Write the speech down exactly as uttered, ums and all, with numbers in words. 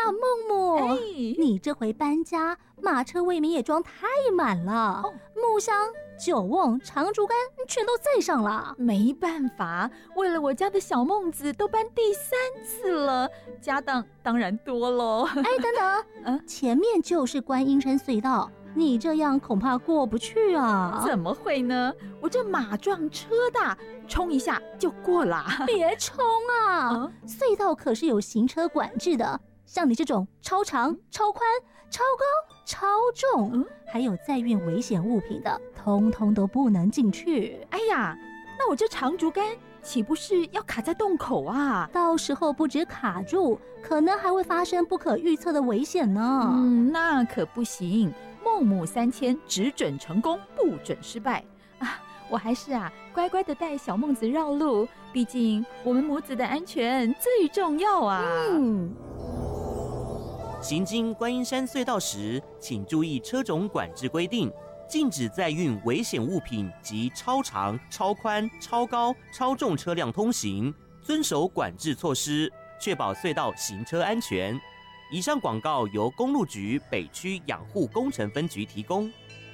呀，梦梦， 哎， 你这回搬家，马车未免也装太满了，哦、木箱、酒瓮、长竹竿全都载上了。 没办法，为了我家的小梦子，都搬第三次了，家当当然多喽。 哎，等等，嗯，前面就是观音山隧道。你这样恐怕过不去啊！ 怎么会呢？我这马壮车大，冲一下就过啦。 别冲啊！嗯、隧道可是有行车管制的，像你这种超长、超宽、超高、超重，嗯、还有载运危险物品的，通通都不能进去。 哎呀，那我这长竹竿岂不是要卡在洞口啊？ 到时候不止卡住，可能还会发生不可预测的危险呢。 嗯，那可不行。孟母三迁，只准成功，不准失败啊！我还是啊，乖乖的带小梦子绕路，毕竟我们母子的安全最重要啊。 嗯。 行经观音山隧道时，请注意车种管制规定，禁止载运危险物品及超长、超宽、超高、超重车辆通行，遵守管制措施，确保隧道行车安全。以上广告由公路局北区养护工程分局提供。